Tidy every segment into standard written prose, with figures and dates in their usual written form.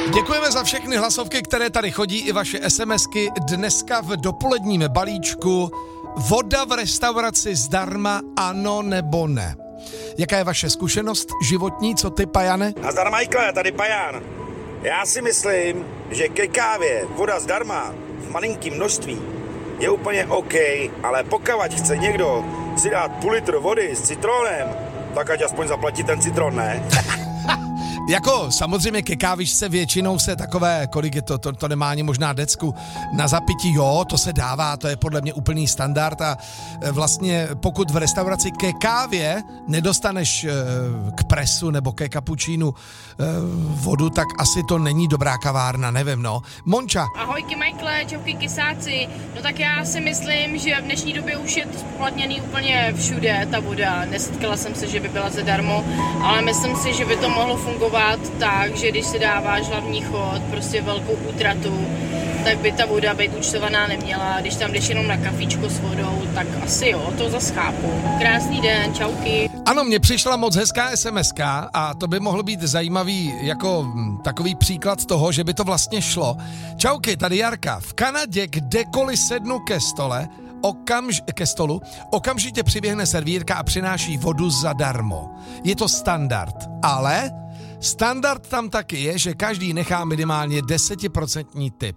Děkujeme za všechny hlasovky, které tady chodí, i vaše SMSky. Dneska v dopoledním balíčku voda v restauraci zdarma, ano nebo ne? Jaká je vaše zkušenost životní, co ty, Pajane? Nazdar, Michael, tady Pajan. Já si myslím, že ke kávě voda zdarma v malinkém množství je úplně OK, ale pokud chce někdo si dát půl litru vody s citronem, tak ať aspoň zaplatí ten citron, ne? Jako samozřejmě ke kávičce většinou se takové, kolik je to nemá ani možná decku, na zapití, jo, to se dává, to je podle mě úplný standard a vlastně pokud v restauraci ke kávě nedostaneš k presu nebo ke kapučínu vodu, tak asi to není dobrá kavárna, nevím, no. Monča. Ahojky, Michael, čauky, kysáci. No tak já si myslím, že v dnešní době už je to spoplatněný úplně všude, ta voda. Nesetkala jsem se, že by byla zadarmo, ale myslím si, že by to mohlo fungovat tak, že když si dáváš hlavní chod, prostě velkou útratu, tak by ta voda být účtovaná neměla. Když tam jdeš jenom na kafíčko s vodou, tak asi jo, to zas chápu. Krásný den, čauky. Ano, mně přišla moc hezká SMSka a to by mohlo být zajímavý jako takový příklad toho, že by to vlastně šlo. Čauky, tady Jarka. V Kanadě kdekoliv sednu ke stolu, okamžitě přiběhne servírka a přináší vodu zadarmo. Je to standard, ale standard tam taky je, že každý nechá minimálně 10% tip.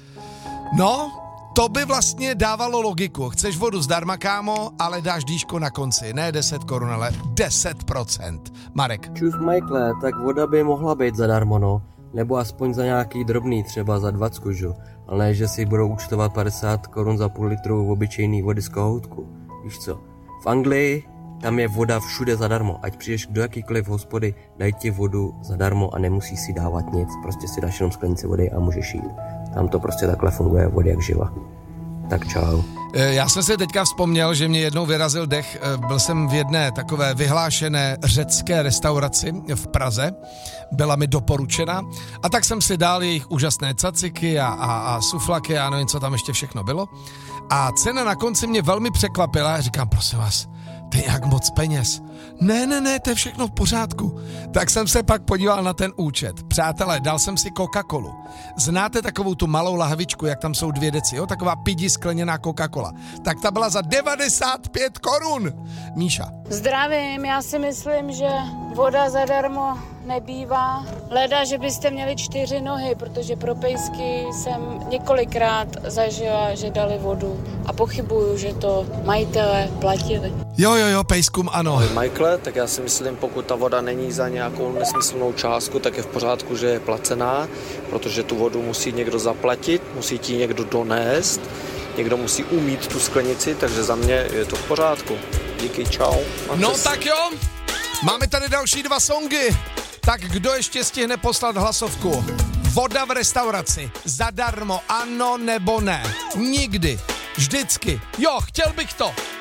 No, to by vlastně dávalo logiku. Chceš vodu zdarma, kámo, ale dáš dýško na konci. Ne 10 korun, ale 10%. Marek. Čus, Michael, tak voda by mohla být zadarmo, no. Nebo aspoň za nějaký drobný, třeba za 20, že? Ale ne, že si budou účtovat 50 korun za půl litru obyčejný vody z kohoutku. Víš co? V Anglii tam je voda všude zadarmo. Ať přijdeš do jakýkoliv hospody, dají ti vodu zadarmo a nemusíš si dávat nic. Prostě si dáš jenom sklenici vody a můžeš jít. Tam to prostě takhle funguje, vody jak živa. Tak čau. Já jsem si teďka vzpomněl, že mě jednou vyrazil dech. Byl jsem v jedné takové vyhlášené řecké restauraci v Praze. Byla mi doporučena. A tak jsem si dal jejich úžasné caciky a suflaky a nevím, co tam ještě všechno bylo. A cena na konci mě velmi překvapila. Říkám, prosím vás, to je jak moc peněz. Ne, to je všechno v pořádku. Tak jsem se pak podíval na ten účet. Přátelé, dal jsem si Coca-Colu. Znáte takovou tu malou lahvičku, jak tam jsou 2 deci, jo? Taková pidi skleněná Coca-Cola. Tak ta byla za 95 korun. Míša. Zdravím, já si myslím, že voda zadarmo nebývá. Leda, že byste měli 4 nohy, protože pro pejsky jsem několikrát zažila, že dali vodu a pochybuju, že to majitelé platili. Jo, pejskům ano. Michael, tak já si myslím, pokud ta voda není za nějakou nesmyslnou částku, tak je v pořádku, že je placená, protože tu vodu musí někdo zaplatit, musí ti někdo donést, někdo musí umýt tu sklenici, takže za mě je to v pořádku. Díky, čau. Tak jo, máme tady další 2 songy. Tak kdo ještě stihne poslat hlasovku? Voda v restauraci, zadarmo, ano nebo ne? Nikdy, vždycky, jo, chtěl bych to.